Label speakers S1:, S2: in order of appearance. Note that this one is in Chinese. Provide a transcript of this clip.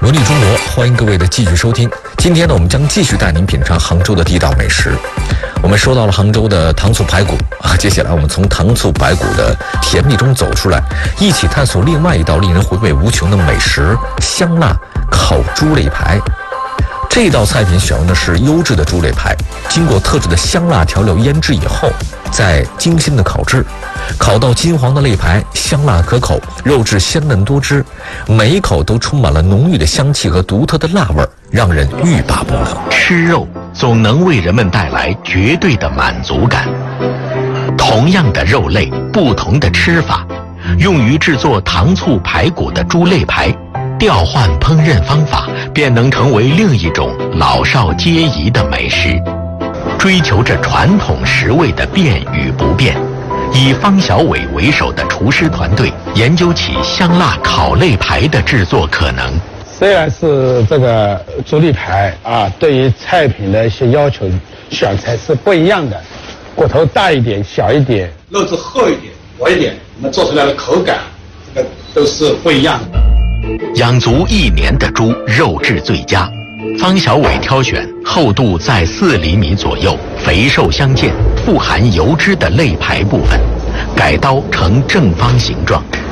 S1: 文旅中国，欢迎各位的继续收听。今天呢，我们将继续带您品尝杭州的地道美食。我们说到了杭州的糖醋排骨啊，接下来我们从糖醋排骨的甜蜜中走出来，一起探索另外一道令人回味无穷的美食——香辣烤猪肋排。这道菜品选用的是优质的猪肋排，经过特制的香辣调料腌制以后，再精心的烤制，烤到金黄的肋排香辣可口，肉质鲜嫩多汁，每一口都充满了浓郁的香气和独特的辣味，让人欲罢不能。
S2: 吃肉总能为人们带来绝对的满足感。同样的肉类，不同的吃法，用于制作糖醋排骨的猪肋排，调换烹饪方法，便能成为另一种老少皆宜的美食。追求着传统食味的变与不变，以方小伟为首的厨师团队研究起香辣烤肋排的制作可能。
S3: 虽然是这个猪肋排啊，对于菜品的一些要求选材是不一样的，骨头大一点、小一点，
S4: 肉质厚一点、薄一点，我们做出来的口感，这个都是不一样的。
S2: 养足1年的猪，肉质最佳。方小伟挑选厚度在4厘米左右、肥瘦相间、富含油脂的肋排部分，改刀成正方形状，